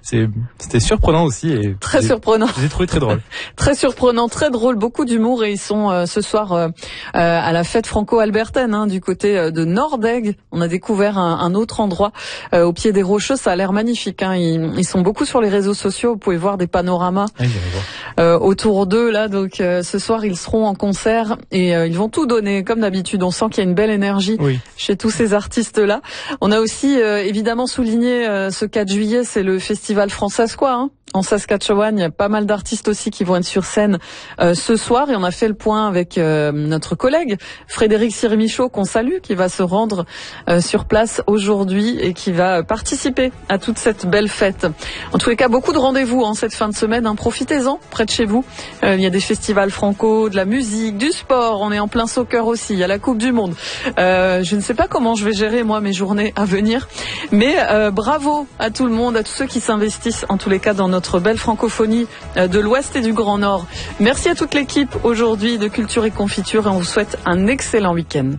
c'était surprenant aussi et très surprenant. J'ai trouvé très drôle. Très surprenant, très drôle, beaucoup d'humour et ils sont ce soir à la fête franco-albertaine du côté de Nordegg. On a découvert un autre endroit au pied des Rocheux, ça a l'air magnifique. Ils sont beaucoup sur les réseaux sociaux, vous pouvez voir des panoramas autour d'eux là. Donc ce soir ils seront en concert et ils vont tout donner comme d'habitude. On sent qu'il y a une belle énergie chez tous ces artistes là. On a aussi évidemment souligné ce 4 juillet, c'est le festival Francescois en Saskatchewan. Il y a pas mal d'artistes aussi qui vont être sur scène ce soir et on a fait le point avec notre collègue Frédéric Sirmichaud qu'on salue, qui va se rendre sur place aujourd'hui et qui va participer à toute cette belle fête. En tous les cas, beaucoup de rendez-vous cette fin de semaine. Profitez-en près de chez vous. Il y a des festivals franco, de la musique, du sport. On est en plein soccer aussi. Il y a la Coupe du Monde. Je ne sais pas comment je vais gérer moi mes journées à venir, mais bravo à tout le monde, à tous ceux qui s'investissent en tous les cas dans notre belle francophonie de l'Ouest et du Grand Nord. Merci à toute l'équipe aujourd'hui de Culture et Confiture et on vous souhaite un excellent week-end.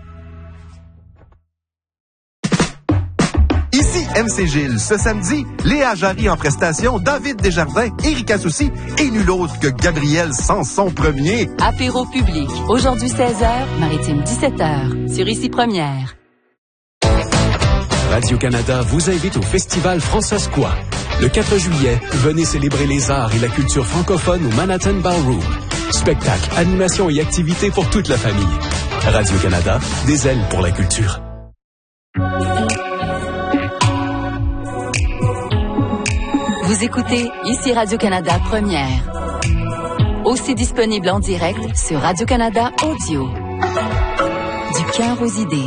Ici MC Gilles. Ce samedi, Léa Jarry en prestation, David Desjardins, Éric Assouci et nul autre que Gabriel Sanson Premier. Apéro public. Aujourd'hui 16h, Maritime 17h. Sur Ici Première. Radio-Canada vous invite au Festival Francescois. Le 4 juillet, venez célébrer les arts et la culture francophone au Manhattan Ballroom. Spectacles, animations et activités pour toute la famille. Radio-Canada, des ailes pour la culture. Vous écoutez Ici Radio-Canada Première. Aussi disponible en direct sur Radio-Canada Audio. Du cœur aux idées.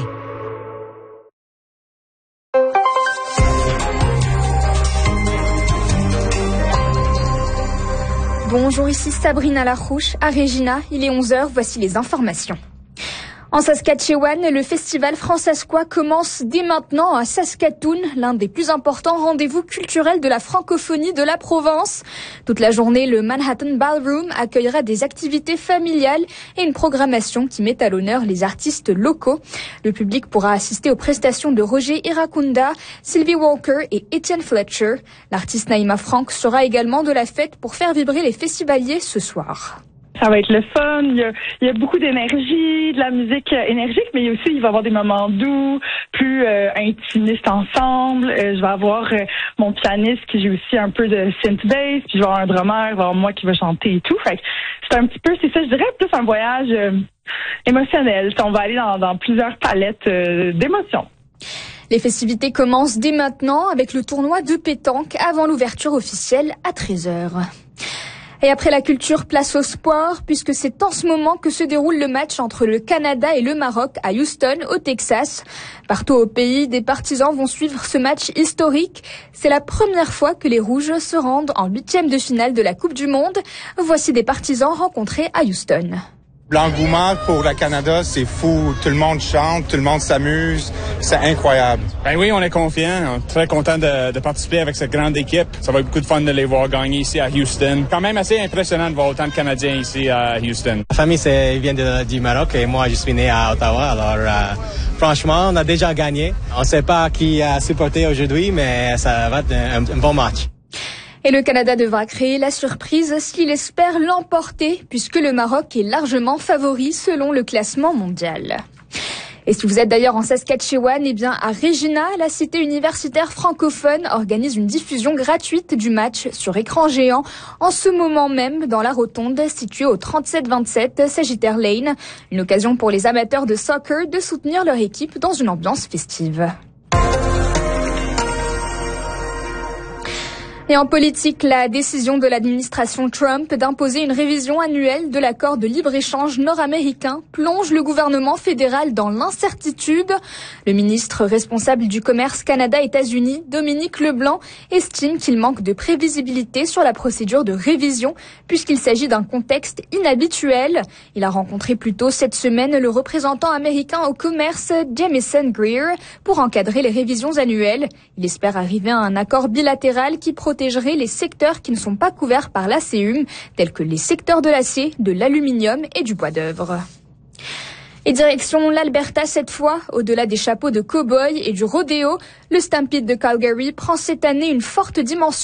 Bonjour, ici Sabrina Larouche. À Regina, il est 11h, voici les informations. En Saskatchewan, le festival Francescois commence dès maintenant à Saskatoon, l'un des plus importants rendez-vous culturels de la francophonie de la province. Toute la journée, le Manhattan Ballroom accueillera des activités familiales et une programmation qui met à l'honneur les artistes locaux. Le public pourra assister aux prestations de Roger Iracunda, Sylvie Walker et Etienne Fletcher. L'artiste Naïma Frank sera également de la fête pour faire vibrer les festivaliers ce soir. Ça va être le fun, il y a beaucoup d'énergie, de la musique énergique, mais aussi il va y avoir des moments doux, plus intimistes ensemble. Je vais avoir mon pianiste qui joue aussi un peu de synth bass, puis je vais avoir un drummer, il va y avoir moi qui va chanter et tout. Fait que c'est un petit peu, c'est ça, je dirais plus un voyage émotionnel. On va aller dans plusieurs palettes d'émotions. Les festivités commencent dès maintenant avec le tournoi de pétanque avant l'ouverture officielle à 13h. Et après la culture, place au sport, puisque c'est en ce moment que se déroule le match entre le Canada et le Maroc à Houston, au Texas. Partout au pays, des partisans vont suivre ce match historique. C'est la première fois que les Rouges se rendent en 8e de finale de la Coupe du Monde. Voici des partisans rencontrés à Houston. L'engouement pour le Canada, c'est fou. Tout le monde chante, tout le monde s'amuse. C'est incroyable. Ben oui, on est confiants. On est très content de participer avec cette grande équipe. Ça va être beaucoup de fun de les voir gagner ici à Houston. Quand même assez impressionnant de voir autant de Canadiens ici à Houston. Ma famille vient du Maroc et moi, je suis né à Ottawa. Alors, franchement, on a déjà gagné. On ne sait pas qui a supporté aujourd'hui, mais ça va être un bon match. Et le Canada devra créer la surprise s'il espère l'emporter, puisque le Maroc est largement favori selon le classement mondial. Et si vous êtes d'ailleurs en Saskatchewan, à Regina, la cité universitaire francophone organise une diffusion gratuite du match sur écran géant en ce moment même dans la rotonde située au 3727 Sagittaire Lane. Une occasion pour les amateurs de soccer de soutenir leur équipe dans une ambiance festive. Et en politique, la décision de l'administration Trump d'imposer une révision annuelle de l'accord de libre-échange nord-américain plonge le gouvernement fédéral dans l'incertitude. Le ministre responsable du commerce Canada-États-Unis, Dominique Leblanc, estime qu'il manque de prévisibilité sur la procédure de révision puisqu'il s'agit d'un contexte inhabituel. Il a rencontré plus tôt cette semaine le représentant américain au commerce, Jamieson Greer, pour encadrer les révisions annuelles. Il espère arriver à un accord bilatéral qui protégerait les secteurs qui ne sont pas couverts par l'ACUM, tels que les secteurs de l'acier, de l'aluminium et du bois d'œuvre. Et direction l'Alberta cette fois, au-delà des chapeaux de cow-boy et du rodéo, le Stampede de Calgary prend cette année une forte dimension